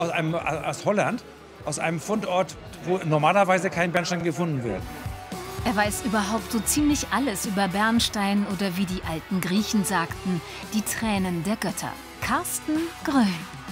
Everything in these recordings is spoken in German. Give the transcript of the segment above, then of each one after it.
Aus Holland, aus einem Fundort, wo normalerweise kein Bernstein gefunden wird. Er weiß überhaupt so ziemlich alles über Bernstein oder wie die alten Griechen sagten, die Tränen der Götter. Carsten Grön.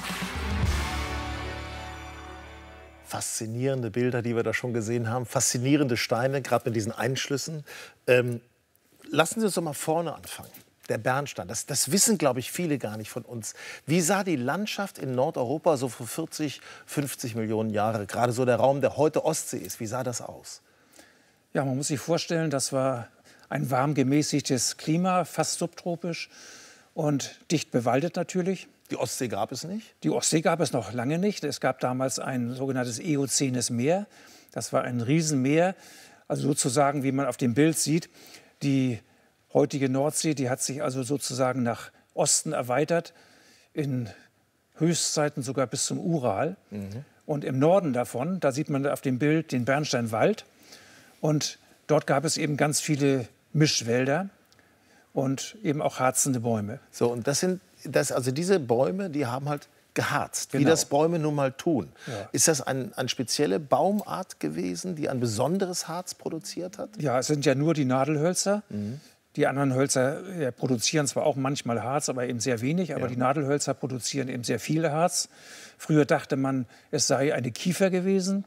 Faszinierende Bilder, die wir da schon gesehen haben. Faszinierende Steine, gerade mit diesen Einschlüssen. Lassen Sie uns doch mal vorne anfangen. Der Bernstein, das wissen, glaube ich, viele gar nicht von uns. Wie sah die Landschaft in Nordeuropa so vor 40, 50 Millionen Jahren, gerade so der Raum, der heute Ostsee ist, wie sah das aus? Ja, man muss sich vorstellen, das war ein warm gemäßigtes Klima, fast subtropisch und dicht bewaldet natürlich. Die Ostsee gab es nicht? Die Ostsee gab es noch lange nicht. Es gab damals ein sogenanntes Eozenes Meer. Das war ein Riesenmeer, also sozusagen, wie man auf dem Bild sieht, die heutige Nordsee, die hat sich also sozusagen nach Osten erweitert, in Höchstzeiten sogar bis zum Ural. Und im Norden davon, da sieht man auf dem Bild den Bernsteinwald. Und dort gab es eben ganz viele Mischwälder und eben auch harzende Bäume. So, und also diese Bäume, die haben halt geharzt, wie Genau. das Bäume nun mal tun. Ja. Ist das eine spezielle Baumart gewesen, die ein besonderes Harz produziert hat? Ja, es sind ja nur die Nadelhölzer. Die anderen Hölzer produzieren zwar auch manchmal Harz, aber eben sehr wenig. Aber die Nadelhölzer produzieren eben sehr viel Harz. Früher dachte man, es sei eine Kiefer gewesen.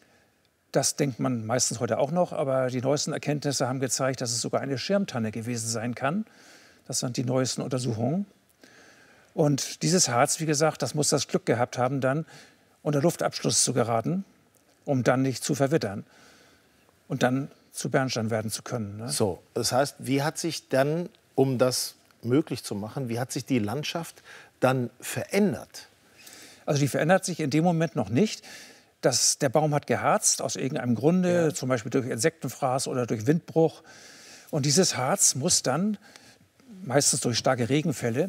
Das denkt man meistens heute auch noch. Aber die neuesten Erkenntnisse haben gezeigt, dass es sogar eine Schirmtanne gewesen sein kann. Das sind die neuesten Untersuchungen. Und dieses Harz, wie gesagt, das muss das Glück gehabt haben, dann unter Luftabschluss zu geraten, um dann nicht zu verwittern und dann zu Bernstein werden zu können. Ne? So, das heißt, wie hat sich dann, um das möglich zu machen, wie hat sich die Landschaft dann verändert? Also die verändert sich in dem Moment noch nicht. Der Baum hat geharzt aus irgendeinem Grunde, zum Beispiel durch Insektenfraß oder durch Windbruch. Und dieses Harz muss dann, meistens durch starke Regenfälle,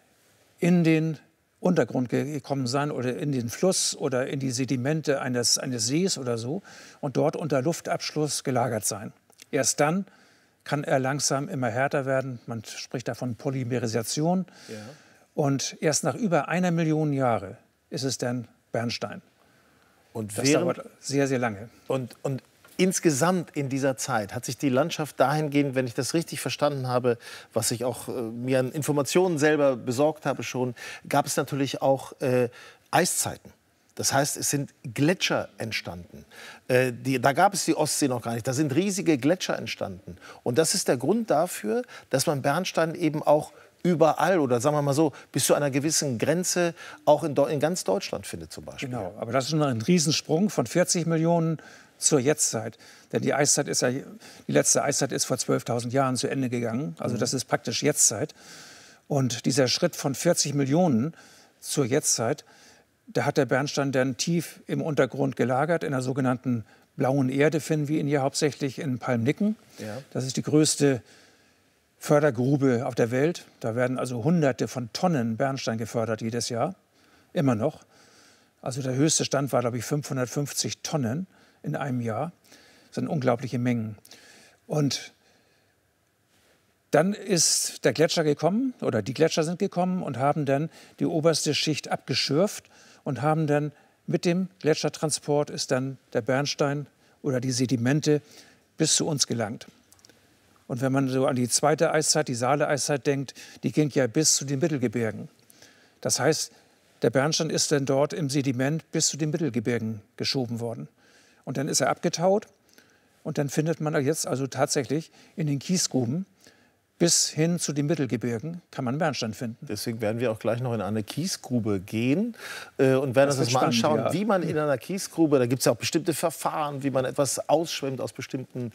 in den Untergrund gekommen sein oder in den Fluss oder in die Sedimente eines Sees oder so und dort unter Luftabschluss gelagert sein. Erst dann kann er langsam immer härter werden. Man spricht davon Polymerisation. Ja. Und erst nach über 1 Million Jahre ist es dann Bernstein. Und das dauert sehr, sehr lange. Und insgesamt in dieser Zeit hat sich die Landschaft dahingehend, wenn ich das richtig verstanden habe, was ich auch mir an Informationen selber besorgt habe schon, gab es natürlich auch Eiszeiten. Das heißt, es sind Gletscher entstanden. Da gab es die Ostsee noch gar nicht. Da sind riesige Gletscher entstanden. Und das ist der Grund dafür, dass man Bernstein eben auch überall oder sagen wir mal so, bis zu einer gewissen Grenze auch in ganz Deutschland findet zum Beispiel. Genau, aber das ist schon ein Riesensprung von 40 Millionen zur Jetztzeit. Denn die letzte Eiszeit ist vor 12.000 Jahren zu Ende gegangen. Also das ist praktisch Jetztzeit. Und dieser Schritt von 40 Millionen zur Jetztzeit, da hat der Bernstein dann tief im Untergrund gelagert. In der sogenannten blauen Erde finden wir ihn hier hauptsächlich in Palmnicken. Ja. Das ist die größte Fördergrube auf der Welt. Da werden also Hunderte von Tonnen Bernstein gefördert jedes Jahr. Immer noch. Also der höchste Stand war, glaube ich, 550 Tonnen in einem Jahr. Das sind unglaubliche Mengen. Und dann ist der Gletscher gekommen, oder die Gletscher sind gekommen und haben dann die oberste Schicht abgeschürft und haben dann mit dem Gletschertransport ist dann der Bernstein oder die Sedimente bis zu uns gelangt. Und wenn man so an die zweite Eiszeit, die Saale-Eiszeit denkt, die ging ja bis zu den Mittelgebirgen. Das heißt, der Bernstein ist dann dort im Sediment bis zu den Mittelgebirgen geschoben worden. Und dann ist er abgetaut und dann findet man jetzt also tatsächlich in den Kiesgruben bis hin zu den Mittelgebirgen kann man Bernstein finden. Deswegen werden wir auch gleich noch in eine Kiesgrube gehen und werden uns das mal anschauen, wie man in einer Kiesgrube, da gibt es ja auch bestimmte Verfahren, wie man etwas ausschwemmt aus bestimmten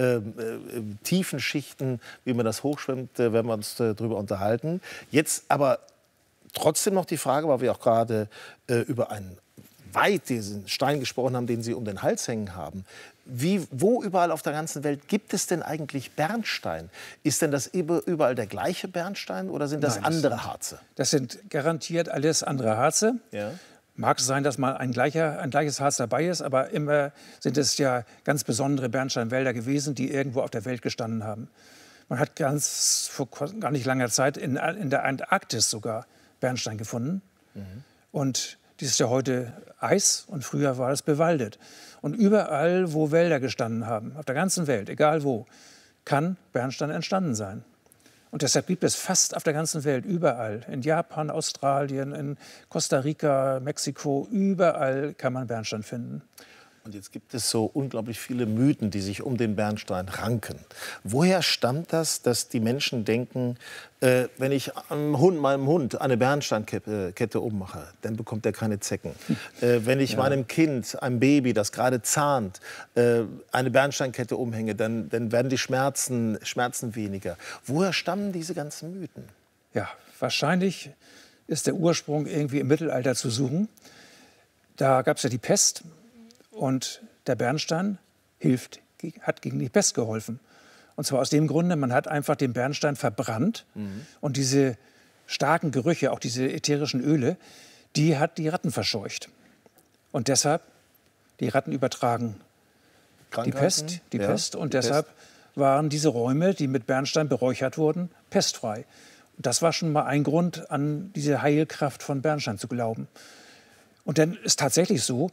tiefen Schichten, wie man das hochschwemmt, werden wir uns darüber unterhalten. Jetzt aber trotzdem noch die Frage, weil wir auch gerade über einen diesen Stein gesprochen haben, den Sie um den Hals hängen haben. Wo überall auf der ganzen Welt gibt es denn eigentlich Bernstein? Ist denn das überall der gleiche Bernstein oder sind das andere Harze? Das sind garantiert alles andere Harze. Ja. Mag es sein, dass mal ein gleiches Harz dabei ist, aber immer sind es ja ganz besondere Bernsteinwälder gewesen, die irgendwo auf der Welt gestanden haben. Man hat vor gar nicht langer Zeit in der Antarktis sogar Bernstein gefunden. Und dies ist ja heute Eis und früher war es bewaldet. Und überall, wo Wälder gestanden haben, auf der ganzen Welt, egal wo, kann Bernstein entstanden sein. Und deshalb gibt es fast auf der ganzen Welt, überall, in Japan, Australien, in Costa Rica, Mexiko, überall kann man Bernstein finden. Und jetzt gibt es so unglaublich viele Mythen, die sich um den Bernstein ranken. Woher stammt das, dass die Menschen denken, wenn ich meinem Hund eine Bernsteinkette ummache, dann bekommt er keine Zecken. Wenn ich meinem Kind, einem Baby, das gerade zahnt, eine Bernsteinkette umhänge, dann werden die Schmerzen weniger. Woher stammen diese ganzen Mythen? Ja, wahrscheinlich ist der Ursprung irgendwie im Mittelalter zu suchen. Da gab es ja die Pest. Und der Bernstein hat gegen die Pest geholfen. Und zwar aus dem Grunde, man hat einfach den Bernstein verbrannt. Und diese starken Gerüche, auch diese ätherischen Öle, die hat die Ratten verscheucht. Und deshalb, die Ratten übertragen die Pest. Und deshalb waren diese Räume, die mit Bernstein beräuchert wurden, pestfrei. Und das war schon mal ein Grund, an diese Heilkraft von Bernstein zu glauben. Und dann ist tatsächlich so,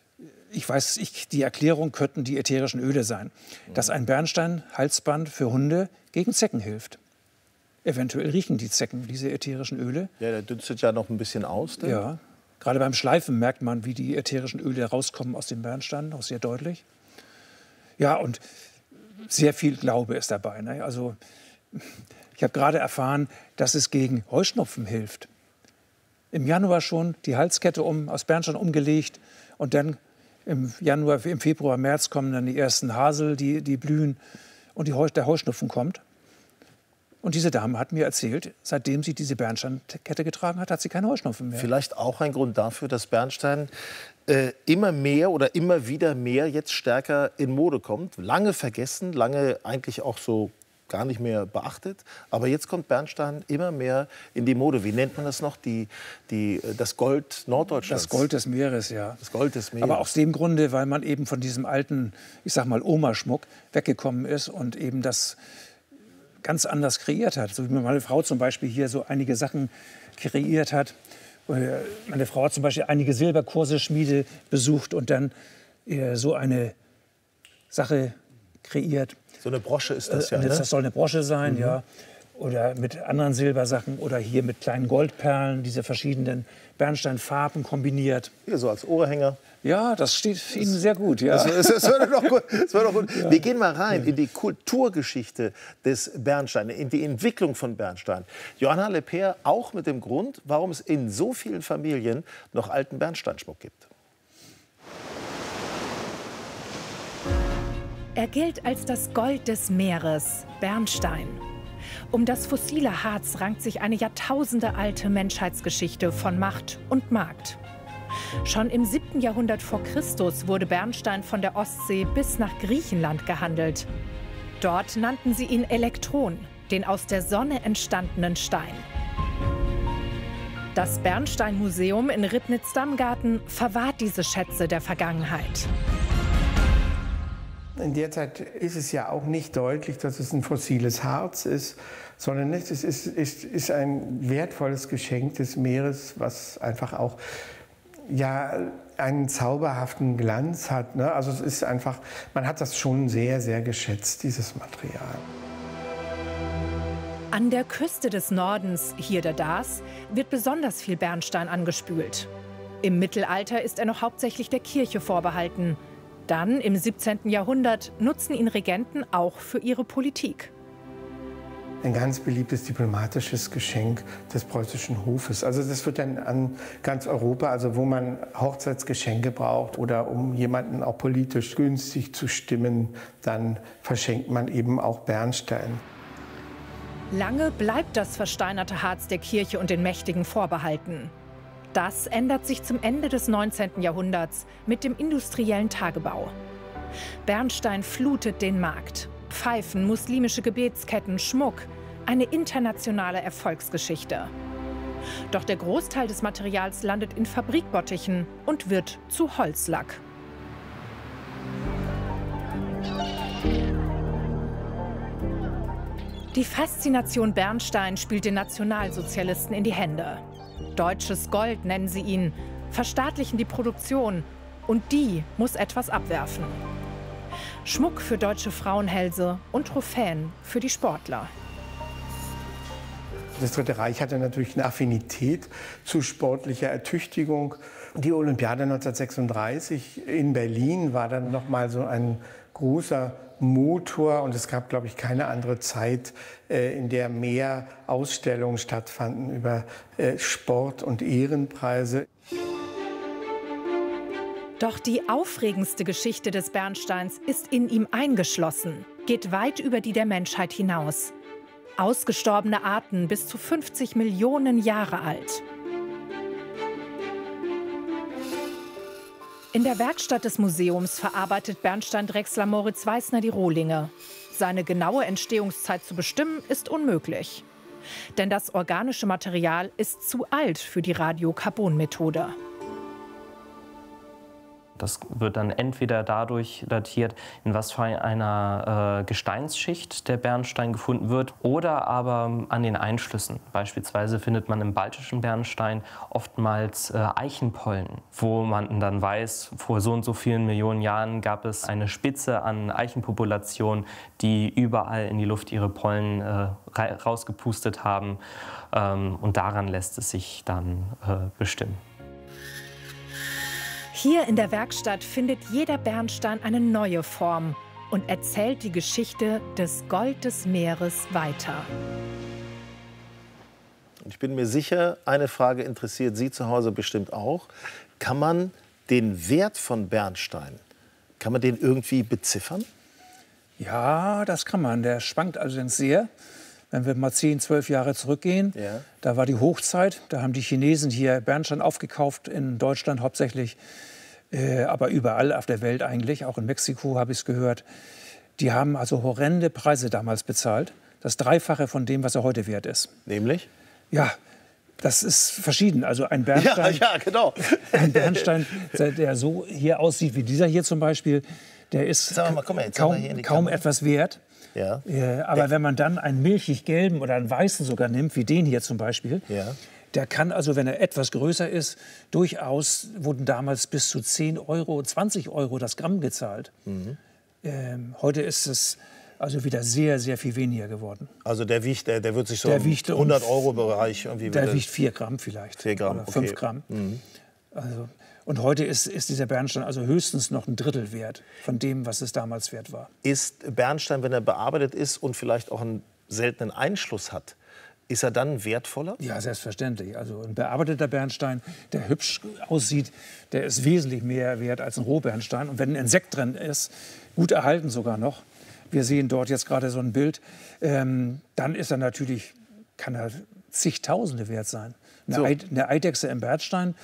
die Erklärung könnten die ätherischen Öle sein, dass ein Bernstein-Halsband für Hunde gegen Zecken hilft. Eventuell riechen die Zecken diese ätherischen Öle. Ja, der dünstet ja noch ein bisschen aus. Denn? Ja, gerade beim Schleifen merkt man, wie die ätherischen Öle rauskommen aus dem Bernstein, auch sehr deutlich. Ja, und sehr viel Glaube ist dabei. Ne? Also, ich habe gerade erfahren, dass es gegen Heuschnupfen hilft. Im Januar schon die Halskette aus Bernstein umgelegt und dann im Januar, im Februar, März kommen dann die ersten Hasel, die blühen und der Heuschnupfen kommt. Und diese Dame hat mir erzählt, seitdem sie diese Bernsteinkette getragen hat, hat sie keinen Heuschnupfen mehr. Vielleicht auch ein Grund dafür, dass Bernstein immer mehr oder immer wieder mehr jetzt stärker in Mode kommt. Lange vergessen, lange eigentlich auch so gar nicht mehr beachtet. Aber jetzt kommt Bernstein immer mehr in die Mode. Wie nennt man das noch? Das Gold Norddeutschlands? Das Gold des Meeres, ja. Das Gold des Meeres. Aber aus dem Grunde, weil man eben von diesem alten, ich sag mal, Oma-Schmuck weggekommen ist und eben das ganz anders kreiert hat. So wie meine Frau zum Beispiel hier so einige Sachen kreiert hat. Meine Frau hat zum Beispiel einige Silberkurse-Schmiede besucht und dann so eine Sache kreiert. So eine Brosche ist das ja, ne? Das soll eine Brosche sein, ja. Oder mit anderen Silbersachen oder hier mit kleinen Goldperlen, diese verschiedenen Bernsteinfarben kombiniert. Hier so als Ohrhänger. Ja, das steht Ihnen sehr gut. Ja. Das war doch gut. Das war doch gut. Ja. Wir gehen mal rein in die Kulturgeschichte des Bernstein, in die Entwicklung von Bernstein. Johanna Lepper, auch mit dem Grund, warum es in so vielen Familien noch alten Bernsteinschmuck gibt. Er gilt als das Gold des Meeres, Bernstein. Um das fossile Harz rankt sich eine jahrtausendealte Menschheitsgeschichte von Macht und Markt. Schon im 7. Jahrhundert vor Christus wurde Bernstein von der Ostsee bis nach Griechenland gehandelt. Dort nannten sie ihn Elektron, den aus der Sonne entstandenen Stein. Das Bernstein-Museum in Ribnitz-Damgarten verwahrt diese Schätze der Vergangenheit. In der Zeit ist es ja auch nicht deutlich, dass es ein fossiles Harz ist, sondern es ist ein wertvolles Geschenk des Meeres, was einfach auch einen zauberhaften Glanz hat. Ne? Also es ist einfach, man hat das schon sehr, sehr geschätzt, dieses Material. An der Küste des Nordens, hier der Darß, wird besonders viel Bernstein angespült. Im Mittelalter ist er noch hauptsächlich der Kirche vorbehalten. Dann, im 17. Jahrhundert, nutzen ihn Regenten auch für ihre Politik. Ein ganz beliebtes diplomatisches Geschenk des preußischen Hofes. Also das wird dann an ganz Europa, also wo man Hochzeitsgeschenke braucht oder um jemanden auch politisch günstig zu stimmen, dann verschenkt man eben auch Bernstein. Lange bleibt das versteinerte Harz der Kirche und den Mächtigen vorbehalten. Das ändert sich zum Ende des 19. Jahrhunderts mit dem industriellen Tagebau. Bernstein flutet den Markt. Pfeifen, muslimische Gebetsketten, Schmuck. Eine internationale Erfolgsgeschichte. Doch der Großteil des Materials landet in Fabrikbottichen und wird zu Holzlack. Die Faszination Bernstein spielt den Nationalsozialisten in die Hände. Deutsches Gold nennen sie ihn. verstaatlichen die Produktion und die muss etwas abwerfen. Schmuck für deutsche Frauenhälse und Trophäen für die Sportler. Das Dritte Reich hatte natürlich eine Affinität zu sportlicher Ertüchtigung. Die Olympiade 1936 in Berlin war dann noch mal so ein großer Motor. Und es gab, glaube ich, keine andere Zeit, in der mehr Ausstellungen stattfanden über Sport und Ehrenpreise. Doch die aufregendste Geschichte des Bernsteins ist in ihm eingeschlossen, geht weit über die der Menschheit hinaus. Ausgestorbene Arten bis zu 50 Millionen Jahre alt. In der Werkstatt des Museums verarbeitet Bernstein Drechsler Moritz Weißner die Rohlinge. Seine genaue Entstehungszeit zu bestimmen, ist unmöglich. Denn das organische Material ist zu alt für die Radiokarbon-Methode. Das wird dann entweder dadurch datiert, in was für einer Gesteinsschicht der Bernstein gefunden wird, oder aber an den Einschlüssen. Beispielsweise findet man im baltischen Bernstein oftmals Eichenpollen, wo man dann weiß, vor so und so vielen Millionen Jahren gab es eine Spitze an Eichenpopulationen, die überall in die Luft ihre Pollen rausgepustet haben. Und daran lässt es sich dann bestimmen. Hier in der Werkstatt findet jeder Bernstein eine neue Form und erzählt die Geschichte des Gold des Meeres weiter. Ich bin mir sicher, eine Frage interessiert Sie zu Hause bestimmt auch. Kann man den Wert von Bernstein, kann man den irgendwie beziffern? Ja, das kann man. Der schwankt allerdings sehr. Wenn wir mal 10, 12 Jahre zurückgehen, ja. Da war die Hochzeit. Da haben die Chinesen hier Bernstein aufgekauft, in Deutschland hauptsächlich, aber überall auf der Welt eigentlich, auch in Mexiko habe ich es gehört. Die haben also horrende Preise damals bezahlt. Das Dreifache von dem, was er heute wert ist. Nämlich? Ja, das ist verschieden. Also ein Bernstein, ja, genau. Ein Bernstein, der so hier aussieht wie dieser hier zum Beispiel, der ist kaum etwas wert. Ja. Aber wenn man dann einen milchig-gelben oder einen weißen sogar nimmt, wie den hier zum Beispiel, ja. Der kann also, wenn er etwas größer ist, durchaus, wurden damals bis zu 10 Euro, 20 Euro das Gramm gezahlt. Mhm. Heute ist es also wieder sehr, sehr viel weniger geworden. Also der wird sich so im 100-Euro-Bereich irgendwie... Der wiegt 4 Gramm vielleicht. 4 Gramm, oder 5 Gramm. Mhm. Also, und heute ist dieser Bernstein also höchstens noch ein Drittel wert von dem, was es damals wert war. Ist Bernstein, wenn er bearbeitet ist und vielleicht auch einen seltenen Einschluss hat, ist er dann wertvoller? Ja, selbstverständlich. Also ein bearbeiteter Bernstein, der hübsch aussieht, der ist wesentlich mehr wert als ein Rohbernstein. Und wenn ein Insekt drin ist, gut erhalten sogar noch, wir sehen dort jetzt gerade so ein Bild, dann ist er natürlich, kann er zigtausende wert sein. Eine Eidechse im Bernstein,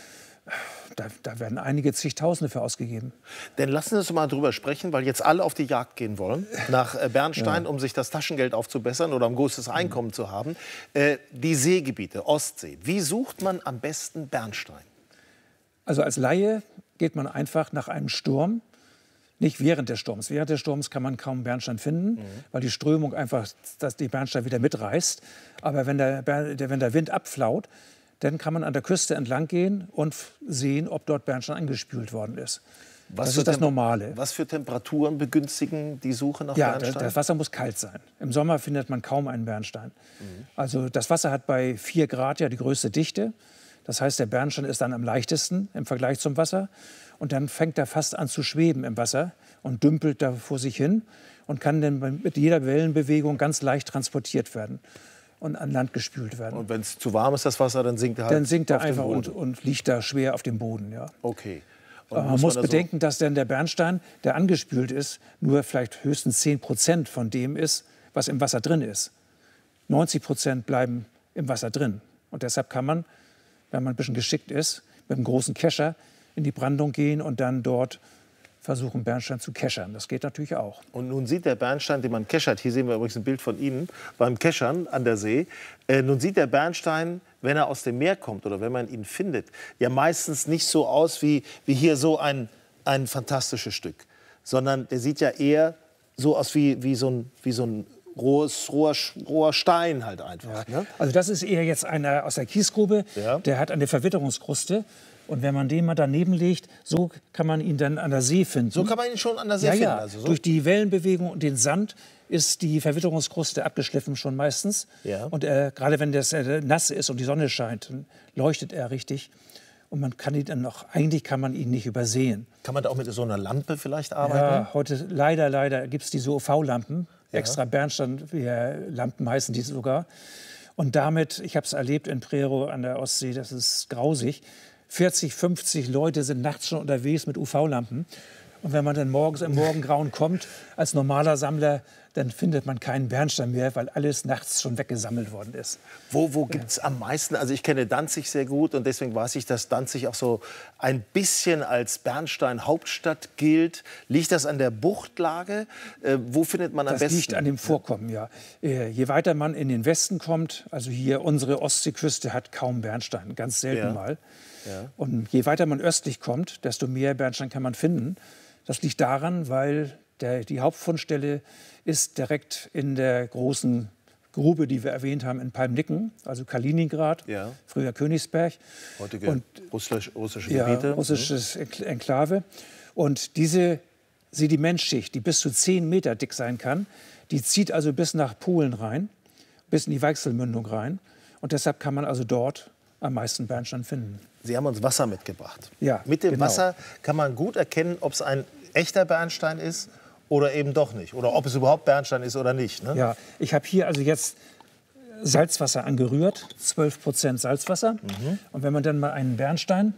da werden einige zigtausende für ausgegeben. Dann lassen Sie uns mal drüber sprechen, weil jetzt alle auf die Jagd gehen wollen nach Bernstein, um sich das Taschengeld aufzubessern oder um großes Einkommen zu haben. Die Seegebiete, Ostsee, wie sucht man am besten Bernstein? Also als Laie geht man einfach nach einem Sturm, nicht während des Sturms. Während des Sturms kann man kaum Bernstein finden, weil die Strömung einfach die Bernstein wieder mitreißt. Aber wenn der Wind abflaut, dann kann man an der Küste entlang gehen und sehen, ob dort Bernstein angespült worden ist. Das ist das Normale. Was für Temperaturen begünstigen die Suche nach Bernstein? Ja, das Wasser muss kalt sein. Im Sommer findet man kaum einen Bernstein. Also das Wasser hat bei 4 Grad ja die größte Dichte. Das heißt, der Bernstein ist dann am leichtesten im Vergleich zum Wasser. Und dann fängt er fast an zu schweben im Wasser und dümpelt da vor sich hin und kann dann mit jeder Wellenbewegung ganz leicht transportiert werden und an Land gespült werden. Und wenn es zu warm ist, das Wasser, dann sinkt er halt. Dann sinkt er einfach und liegt da schwer auf dem Boden. Ja. Okay. Man muss bedenken, dass dann der Bernstein, der angespült ist, nur vielleicht höchstens 10% von dem ist, was im Wasser drin ist. 90% bleiben im Wasser drin. Und deshalb kann man, wenn man ein bisschen geschickt ist, mit einem großen Kescher in die Brandung gehen und dann dort versuchen, Bernstein zu keschern. Das geht natürlich auch. Und nun sieht der Bernstein, den man keschert, hier sehen wir übrigens ein Bild von Ihnen, beim Keschern an der See, nun sieht der Bernstein, wenn er aus dem Meer kommt oder wenn man ihn findet, ja meistens nicht so aus wie hier so ein fantastisches Stück, sondern der sieht ja eher so aus wie so ein roher Stein halt einfach. Ja. Ne? Also das ist eher jetzt einer aus der Kiesgrube, ja. Der hat eine Verwitterungskruste. Und wenn man den mal daneben legt, so kann man ihn dann an der See finden. So kann man ihn schon an der See finden? Also so? Durch die Wellenbewegung und den Sand ist die Verwitterungskruste abgeschliffen schon meistens. Ja. Und gerade wenn das nass ist und die Sonne scheint, dann leuchtet er richtig. Und man kann ihn dann noch, eigentlich kann man ihn nicht übersehen. Kann man da auch mit so einer Lampe vielleicht arbeiten? Ja, heute leider gibt es diese UV-Lampen. Ja. Extra Bernstein-Lampen heißen die sogar. Und damit, ich habe es erlebt in Prerow an der Ostsee, das ist grausig. 40, 50 Leute sind nachts schon unterwegs mit UV-Lampen. Und wenn man dann morgens im Morgengrauen kommt, als normaler Sammler, dann findet man keinen Bernstein mehr, weil alles nachts schon weggesammelt worden ist. Wo gibt es am meisten? Also ich kenne Danzig sehr gut und deswegen weiß ich, dass Danzig auch so ein bisschen als Bernstein-Hauptstadt gilt. Liegt das an der Buchtlage? Wo findet man am besten? Das liegt an dem Vorkommen, ja. Je weiter man in den Westen kommt, also hier unsere Ostseeküste hat kaum Bernstein, ganz selten mal. Ja. Und je weiter man östlich kommt, desto mehr Bernstein kann man finden. Das liegt daran, weil die Hauptfundstelle ist direkt in der großen Grube, die wir erwähnt haben, in Palmnicken, also Kaliningrad, früher Königsberg. Heutige russische Gebiete. Ja, russisches Enklave. Und diese Sedimentschicht, die bis zu 10 Meter dick sein kann, die zieht also bis nach Polen rein, bis in die Weichselmündung rein. Und deshalb kann man also dort am meisten Bernstein finden. Sie haben uns Wasser mitgebracht. Ja, mit dem Wasser kann man gut erkennen, ob es ein echter Bernstein ist oder eben doch nicht. Oder ob es überhaupt Bernstein ist oder nicht. Ne? Ja, ich habe hier also jetzt Salzwasser angerührt, 12% Salzwasser. Und wenn man dann mal einen Bernstein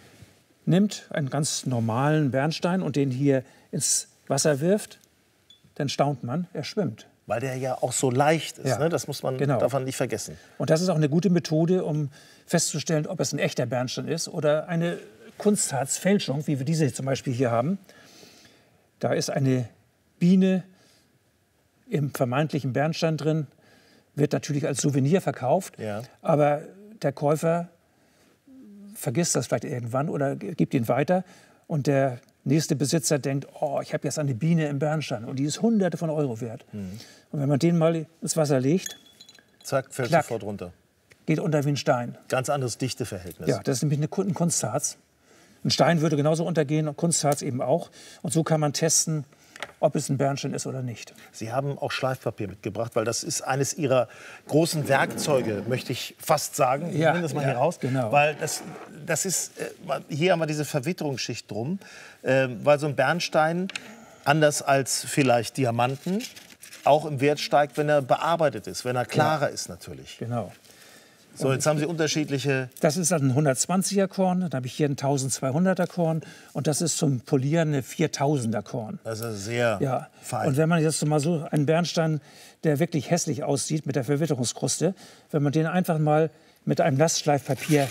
nimmt, einen ganz normalen Bernstein, und den hier ins Wasser wirft, dann staunt man, er schwimmt. Weil der ja auch so leicht ist, ne? Das darf man nicht vergessen. Und das ist auch eine gute Methode, um festzustellen, ob es ein echter Bernstein ist oder eine Kunstharzfälschung, wie wir diese zum Beispiel hier haben. Da ist eine Biene im vermeintlichen Bernstein drin, wird natürlich als Souvenir verkauft, aber der Käufer vergisst das vielleicht irgendwann oder gibt ihn weiter und der nächste Besitzer denkt, oh, ich habe jetzt eine Biene im Bernstein und die ist Hunderte von Euro wert. Und wenn man den mal ins Wasser legt, zack, fällt sofort runter. Geht unter wie ein Stein. Ganz anderes Dichteverhältnis. Ja, das ist nämlich ein Kunstharz. Ein Stein würde genauso untergehen und Kunstharz eben auch. Und so kann man testen, ob es ein Bernstein ist oder nicht. Sie haben auch Schleifpapier mitgebracht, weil das ist eines Ihrer großen Werkzeuge, möchte ich fast sagen. Ich nehme das mal hier raus. Genau. Weil das ist, hier haben wir diese Verwitterungsschicht drum. Weil so ein Bernstein, anders als vielleicht Diamanten, auch im Wert steigt, wenn er bearbeitet ist, wenn er klarer ist natürlich. Genau. So, jetzt haben Sie unterschiedliche... Das ist ein 120er Korn, dann habe ich hier ein 1200er Korn und das ist zum Polieren eine 4000er Korn. Das ist sehr fein. Und wenn man jetzt mal so einen Bernstein, der wirklich hässlich aussieht mit der Verwitterungskruste, wenn man den einfach mal mit einem Nassschleifpapier,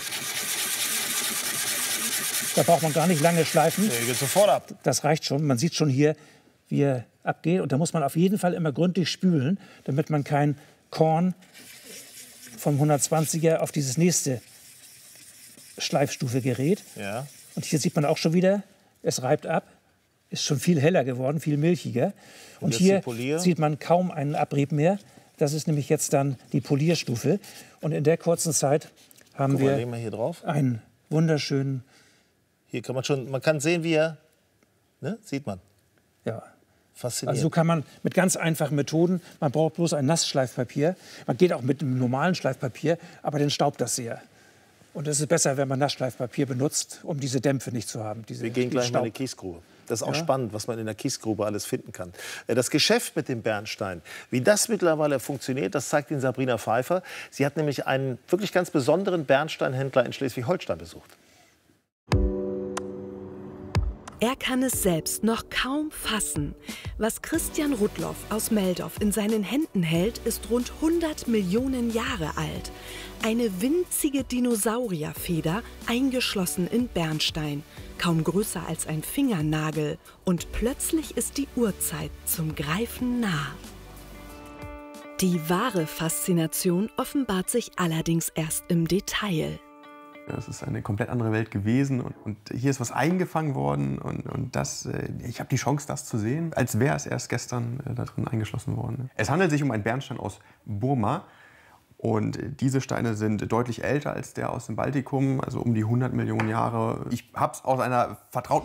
da braucht man gar nicht lange schleifen. Der geht sofort ab. Das reicht schon. Man sieht schon hier, wie er abgeht. Und da muss man auf jeden Fall immer gründlich spülen, damit man kein Korn vom 120er auf dieses nächste Schleifstufe gerät. Ja. Und hier sieht man auch schon wieder, es reibt ab, ist schon viel heller geworden, viel milchiger. Und hier sieht man kaum einen Abrieb mehr. Das ist nämlich jetzt dann die Polierstufe. Und in der kurzen Zeit haben wir hier drauf. einen wunderschönen... Hier kann man kann sehen, wie er, ne? Sieht man. Ja. Faszinierend. Also so kann man mit ganz einfachen Methoden, man braucht bloß ein Nassschleifpapier, man geht auch mit einem normalen Schleifpapier, aber dann staubt das sehr. Und es ist besser, wenn man Nassschleifpapier benutzt, um diese Dämpfe nicht zu haben. Wir gehen gleich mal in die Kiesgrube. Das ist auch spannend, was man in der Kiesgrube alles finden kann. Das Geschäft mit dem Bernstein, wie das mittlerweile funktioniert, das zeigt Ihnen Sabrina Pfeiffer. Sie hat nämlich einen wirklich ganz besonderen Bernsteinhändler in Schleswig-Holstein besucht. Er kann es selbst noch kaum fassen. Was Christian Rudloff aus Meldorf in seinen Händen hält, ist rund 100 Millionen Jahre alt. Eine winzige Dinosaurierfeder, eingeschlossen in Bernstein. Kaum größer als ein Fingernagel. Und plötzlich ist die Urzeit zum Greifen nah. Die wahre Faszination offenbart sich allerdings erst im Detail. Es ist eine komplett andere Welt gewesen und hier ist was eingefangen worden und ich habe die Chance, das zu sehen, als wäre es erst gestern da drin eingeschlossen worden. Es handelt sich um einen Bernstein aus Burma. Und diese Steine sind deutlich älter als der aus dem Baltikum, also um die 100 Millionen Jahre. Ich habe es aus einer vertrauten